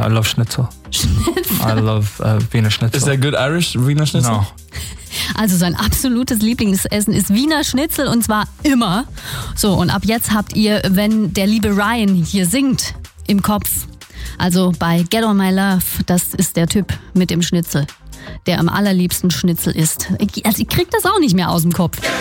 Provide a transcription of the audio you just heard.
I love Schnitzel. I love Wiener Schnitzel. Is that good Irish, Wiener Schnitzel? No. Also sein absolutes Lieblingsessen ist Wiener Schnitzel und zwar immer. So, und ab jetzt habt ihr, wenn der liebe Ryan hier singt, im Kopf. Also bei Get On My Love, das ist der Typ mit dem Schnitzel, der am allerliebsten Schnitzel isst. Also ich krieg das auch nicht mehr aus dem Kopf.